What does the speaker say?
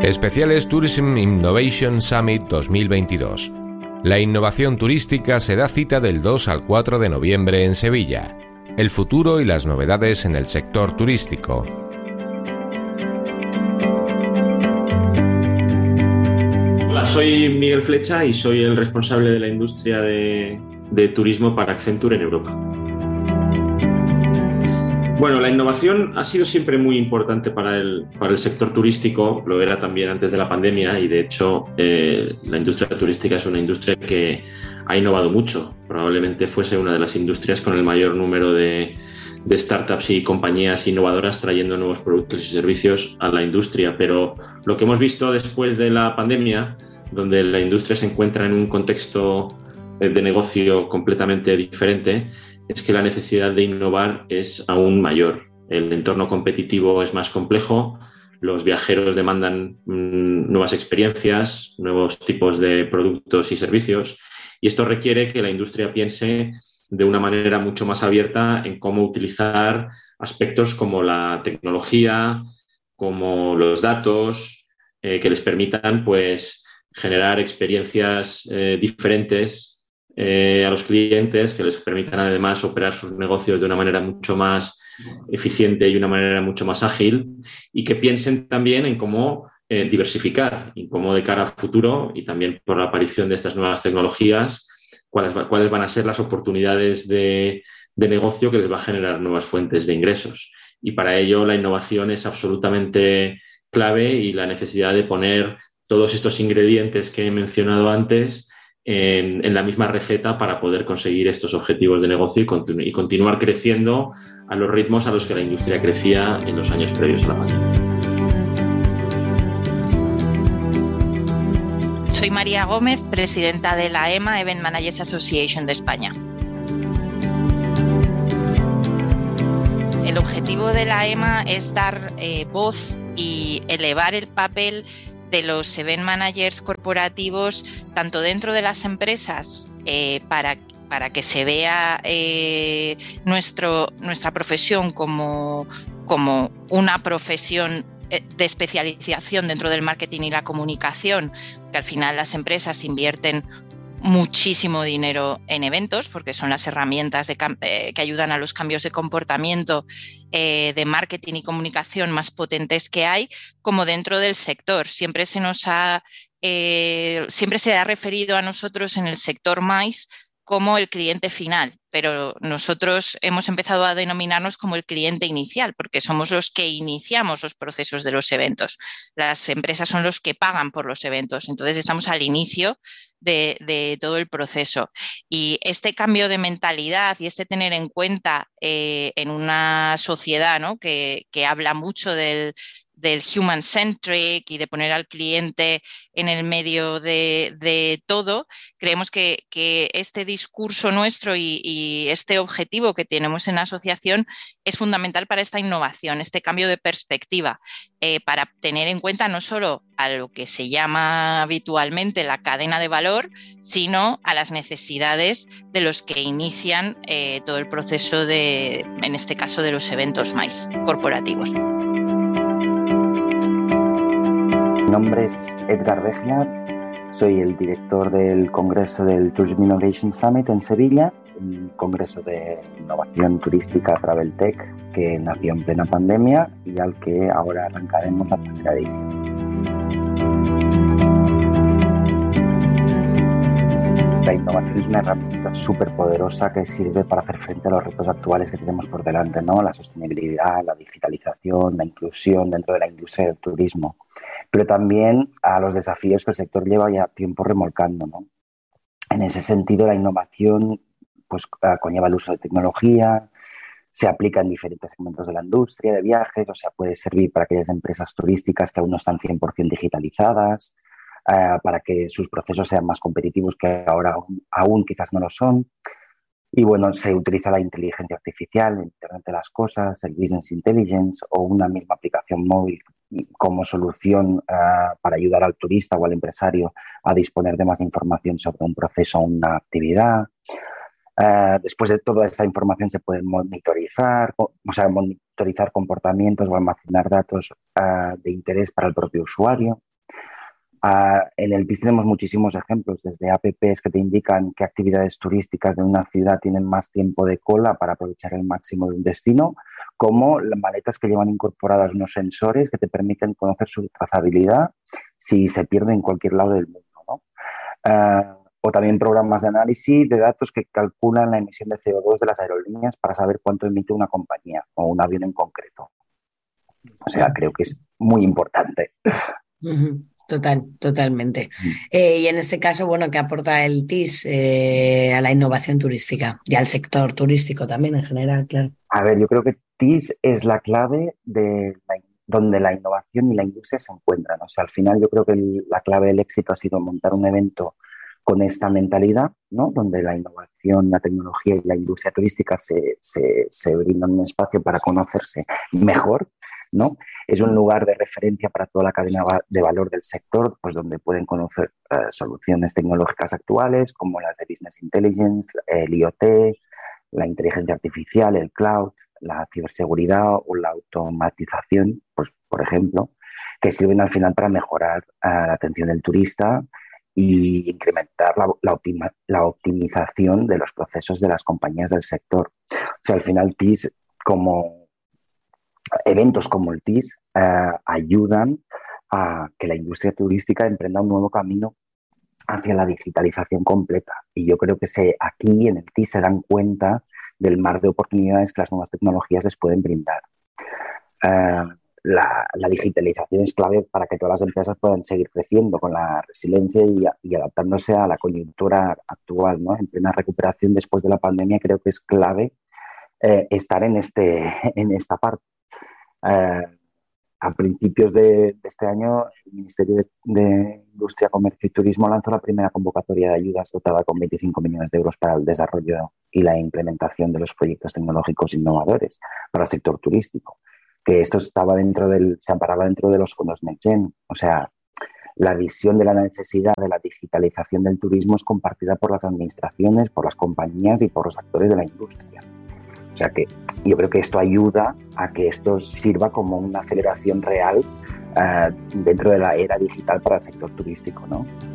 Especiales Tourism Innovation Summit 2022. La innovación turística se da cita del 2 al 4 de noviembre en Sevilla. El futuro y las novedades en el sector turístico. Hola, soy Miguel Flecha y soy el responsable de la industria de turismo para Accenture en Europa. Bueno, la innovación ha sido siempre muy importante para el sector turístico, lo era también antes de la pandemia y de hecho la industria turística es una industria que ha innovado mucho. Probablemente fuese una de las industrias con el mayor número de startups y compañías innovadoras trayendo nuevos productos y servicios a la industria, pero lo que hemos visto después de la pandemia, donde la industria se encuentra en un contexto de negocio completamente diferente, es que la necesidad de innovar es aún mayor. El entorno competitivo es más complejo, los viajeros demandan nuevas experiencias, nuevos tipos de productos y servicios, y esto requiere que la industria piense de una manera mucho más abierta en cómo utilizar aspectos como la tecnología, como los datos, que les permitan pues, generar experiencias diferentes a los clientes, que les permitan además operar sus negocios de una manera mucho más eficiente y una manera mucho más ágil, y que piensen también en cómo diversificar y cómo de cara a futuro y también por la aparición de estas nuevas tecnologías, cuáles van a ser las oportunidades de negocio que les va a generar nuevas fuentes de ingresos. Y para ello la innovación es absolutamente clave y la necesidad de poner todos estos ingredientes que he mencionado antes en la misma receta para poder conseguir estos objetivos de negocio y continuar creciendo a los ritmos a los que la industria crecía en los años previos a la pandemia. Soy María Gómez, presidenta de la EMA, Event Managers Association de España. El objetivo de la EMA es dar voz y elevar el papel de los event managers corporativos, tanto dentro de las empresas, para que se vea nuestra profesión como una profesión de especialización dentro del marketing y la comunicación, que al final las empresas invierten muchísimo dinero en eventos porque son las herramientas que ayudan a los cambios de comportamiento de marketing y comunicación más potentes que hay, como dentro del sector. Siempre se ha referido a nosotros en el sector MICE como el cliente final, pero nosotros hemos empezado a denominarnos como el cliente inicial, porque somos los que iniciamos los procesos de los eventos. Las empresas son los que pagan por los eventos, entonces estamos al inicio de todo el proceso. Y este cambio de mentalidad y este tener en cuenta en una sociedad, ¿no?, que habla mucho del human-centric y de poner al cliente en el medio de todo, creemos que este discurso nuestro y este objetivo que tenemos en la asociación es fundamental para esta innovación, este cambio de perspectiva, para tener en cuenta no solo a lo que se llama habitualmente la cadena de valor, sino a las necesidades de los que inician todo el proceso en este caso, de los eventos MICE corporativos. Mi nombre es Edgar Begnar, soy el director del Congreso del Tourism Innovation Summit en Sevilla, un congreso de innovación turística Travel Tech que nació en plena pandemia y al que ahora arrancaremos la primera edición. La innovación es una herramienta súper poderosa que sirve para hacer frente a los retos actuales que tenemos por delante, ¿no? La sostenibilidad, la digitalización, la inclusión dentro de la industria del turismo, pero también a los desafíos que el sector lleva ya tiempo remolcando, ¿no? En ese sentido, la innovación pues, conlleva el uso de tecnología, se aplica en diferentes segmentos de la industria de viajes, o sea, puede servir para aquellas empresas turísticas que aún no están 100% digitalizadas, para que sus procesos sean más competitivos, que ahora aún quizás no lo son. Y bueno, se utiliza la inteligencia artificial, el Internet de las cosas, el Business Intelligence o una misma aplicación móvil como solución para ayudar al turista o al empresario a disponer de más información sobre un proceso o una actividad. Después de toda esta información se puede monitorizar comportamientos o almacenar datos de interés para el propio usuario. En el TIS tenemos muchísimos ejemplos, desde apps que te indican qué actividades turísticas de una ciudad tienen más tiempo de cola para aprovechar el máximo de un destino, como las maletas que llevan incorporadas unos sensores que te permiten conocer su trazabilidad si se pierde en cualquier lado del mundo, ¿no? O también programas de análisis de datos que calculan la emisión de CO2 de las aerolíneas para saber cuánto emite una compañía o un avión en concreto. O sea, creo que es muy importante. Totalmente. Y en este caso, bueno, ¿qué aporta el TIS a la innovación turística y al sector turístico también en general, claro? A ver, yo creo que TIS es la clave de donde la innovación y la industria se encuentran. O sea, al final yo creo que la clave del éxito ha sido montar un evento con esta mentalidad, ¿no? Donde la innovación, la tecnología y la industria turística se brindan un espacio para conocerse mejor, ¿no? Es un lugar de referencia para toda la cadena de valor del sector, pues donde pueden conocer soluciones tecnológicas actuales como las de Business Intelligence, el IoT, la inteligencia artificial, el cloud, la ciberseguridad o la automatización, pues por ejemplo, que sirven al final para mejorar la atención del turista y incrementar la optimización de los procesos de las compañías del sector. O sea, al final TIS, como eventos como el TIS, ayudan a que la industria turística emprenda un nuevo camino hacia la digitalización completa. Y yo creo que aquí en el TIS se dan cuenta del mar de oportunidades que las nuevas tecnologías les pueden brindar. La digitalización es clave para que todas las empresas puedan seguir creciendo con la resiliencia y adaptándose a la coyuntura actual, ¿no? En plena recuperación después de la pandemia, creo que es clave estar en esta parte. A principios de este año, el Ministerio de Industria, Comercio y Turismo lanzó la primera convocatoria de ayudas dotada con 25 millones de euros para el desarrollo y la implementación de los proyectos tecnológicos innovadores para el sector turístico. Que esto se amparaba dentro de los fondos NextGen. O sea, la visión de la necesidad de la digitalización del turismo es compartida por las administraciones, por las compañías y por los actores de la industria. O sea que yo creo que esto ayuda a que esto sirva como una aceleración real dentro de la era digital para el sector turístico, ¿no?